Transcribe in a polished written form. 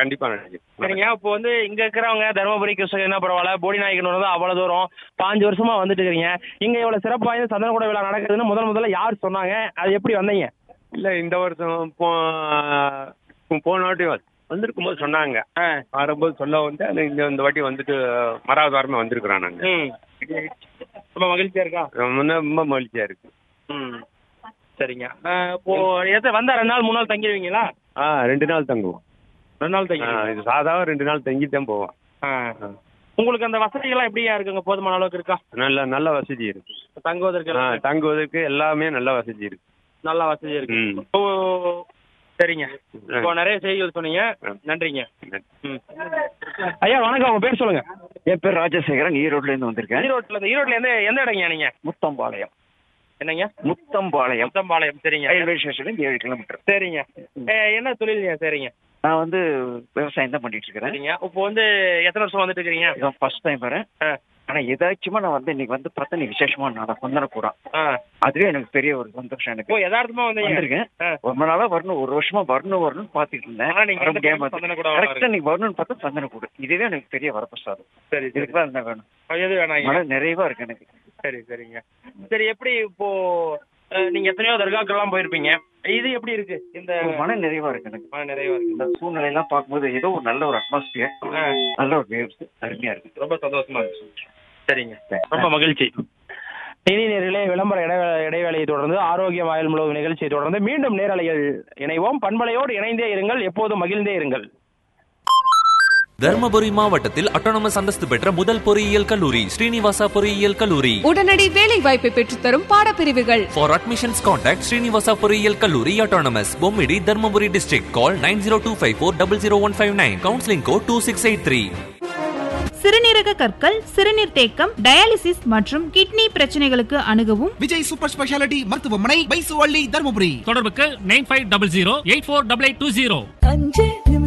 கண்டிப்பா நடக்கும். சரிங்க. இப்போ வந்து இங்க இருக்கிறவங்க தருமபுரி கிருஷ்ணகிரி என்ன பரவாயில்ல, போடி நாயக்கன் வந்து அவ்வளவு தூரம் 5 வருஷமா வந்துட்டு இருக்கீங்க. இங்க இவ்வளவு சிறப்பு வாய்ந்த சந்தனக்கூட விழா நடக்குதுன்னு முதல்ல யார் சொன்னாங்க? அது எப்படி வந்தீங்க? இல்ல இந்த வருஷம் போன வாட்டி வந்திருக்கும் போது சொன்னாங்க. வரும்போது சொல்ல வந்து இந்த வாட்டி வந்துட்டு மறாவது வாரமே வந்திருக்கிறோம் நாங்க. ரொம்ப மகிழ்ச்சியா இருக்கா? ரொம்ப மகிழ்ச்சியா இருக்கு. சரிங்க. இப்போ வந்தா 2 நாள் 3 நாள் தங்கிடுவீங்களா? 2 நாள் தங்குவோம். 2 நாள் தங்கி இது சாதாரண 2 நாள் தங்கித்தான் போவோம். உங்களுக்கு அந்த வசதிகள்லாம் எப்படியா இருக்குங்க? போதுமான அளவுக்கு இருக்கா? நல்ல வசதி இருக்கு. தங்குவதற்கு எல்லாமே நல்ல வசதி இருக்கு. நல்ல வசதி இருக்கு. சரிங்க. இப்போ நிறைய செய்திகள் சொன்னீங்க. நன்றிங்க. ஐயா வணக்கம். உங்க பேர் சொல்லுங்க. என் பேர் ராஜசேகரன். ஈரோட்ல இருந்து வந்திருக்கேன். ஈரோட்ல எந்த இடங்க நீங்க? முத்தம்பாளையம். என்னங்க? முத்தம்பாளையம். சரிங்க. Railway station 7 kilometre. சரிங்க. என்ன தொழில்? சரிங்க. நான் வந்து விவசாயம் தான் பண்ணிட்டு இருக்கிறேன். சரிங்க. இப்போ வந்து எத்தனை வருஷம் வந்துட்டு இருக்கீங்க? இதான் ஃபர்ஸ்ட் டைம் வரேன். ஆனா ஏதாச்சுமா நான் வந்து இன்னைக்கு வந்து பார்த்தா நீ விசேஷமா நான் சந்தன கூட அதுவே எனக்கு பெரிய ஒரு சந்தோஷம். எனக்கு யதார்த்தமா வந்திருக்கேன். ரொம்ப நாளா வரணும், ஒரு வருஷமா வரணும்னு பாத்துட்டு இருந்தேன். கரெக்டா நீங்க வரணும்னு பார்த்தா சந்தன கூட இதுவே எனக்கு பெரிய வரப்பிரசாதம். சரி, இதுக்குதான் என்ன வேணும்? எது வேணாம்? மன நிறைவா இருக்கு எனக்கு. சரிங்க. சரி, எப்படி இப்போ நீங்க எத்தனையோ தர்காக்கெல்லாம் போயிருப்பீங்க, இது எப்படி இருக்கு? இந்த மன நிறைவா இருக்கு எனக்கு. மன நிறைவா இருக்கு. இந்த சூழ்நிலை எல்லாம் பார்க்கும்போது ஏதோ ஒரு நல்ல ஒரு அட்மாஸ்பியர், நல்ல ஒரு வேவ்ஸ், அருமையா இருக்கு. ரொம்ப சந்தோஷமா இருக்கு. சரிங்க, ரொம்ப மகிழ்ச்சி. இனி நேர்களே, விளம்பர இடைவேளையை தொடர்ந்து ஆரோக்கிய வாயில் முழு நிகழ்ச்சியை தொடர்ந்து மீண்டும் நேரலையில் இணைவோம். பண்பலையோடு இணைந்தே இருங்கள், எப்போதும் மகிழ்ந்தே இருங்கள். தர்மபுரி மாவட்டத்தில் அட்டானமஸ் அந்தஸ்து பெற்ற முதல் பொறியியல் கல்லூரி ஸ்ரீனிவாசா பொறியியல் கல்லூரி. உடனடி வேலை வாய்ப்பை பெற்றுத்தரும் பாடப்பிரிவுகள். For admissions contact ஸ்ரீனிவாசா பொறியியல் கல்லூரி autonomous, Bommidi, Dharmapuri district. Call 9025400159. Counselling code 2683. சிறுநீரக கற்கள், சிறுநீர் தேக்கம், டயாலிசிஸ் மற்றும் கிட்னி பிரச்சனைகளுக்கு அணுகவும் விஜய் சூப்பர் ஸ்பெஷாலிட்டி மருத்துவமனை, பைசுவள்ளி, தர்மபுரி. தொடர்புக்கு 9500848820.